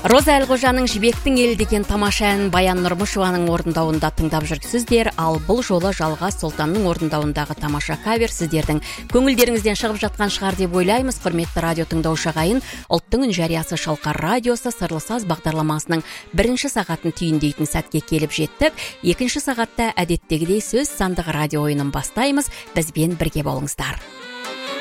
Роза Әлқожаның «Жібектің елі» деген тамаша әнін Баян Нұрмышеваның орындауында тыңдап жүрсіздер, ал бұл жолы Жалғас Сұлтанның орындауындағы тамаша кавер сіздердің көңілдеріңізден шығып жатқан шығар деп ойлаймыз. Құрметті радио тыңдаушы ағайын, Ұлттың үн жариясы Шалқар радиосы Сырлы саз бағдарламасының бірінші сағатын түйіндейтін сәтке келіп жеттік. Екінші сағатта әдеттегідей сөз сандығы радио ойынын бастаймыз. Бізбен бірге болыңыздар.